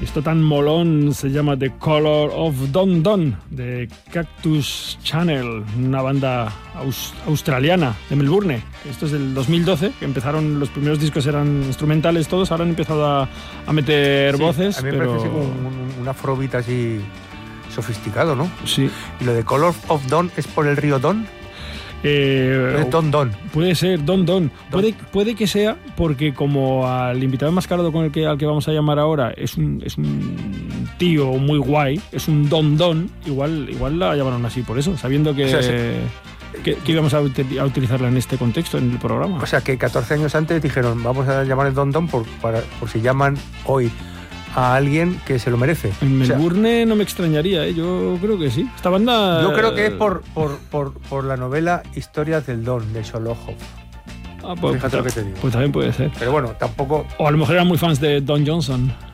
Esto tan molón se llama The Color of Don Don, de Cactus Channel, una banda australiana de Melbourne. Esto es del 2012, que empezaron, los primeros discos eran instrumentales todos, ahora han empezado a meter voces. A mí me parece así como un afrobeat así sofisticado, ¿no? Sí. ¿Y lo de Color of Don es por el río Don? Don Don. Puede ser, Don Don. Puede que sea porque como al invitado enmascarado al que vamos a llamar ahora es un tío muy guay, es un Don Don, igual la llamaron así por eso, sabiendo que... O sea, que íbamos a utilizarla en este contexto, en el programa. O sea, que 14 años antes dijeron, vamos a llamar el Don Don por si llaman hoy a alguien que se lo merece. En Melbourne no me extrañaría, ¿eh? Yo creo que sí. Esta banda... Yo creo que es por la novela Historias del Don, de Solokhov. Pues, fíjate lo que te digo. Pues también puede ser. Pero bueno, tampoco... O a lo mejor eran muy fans de Don Johnson.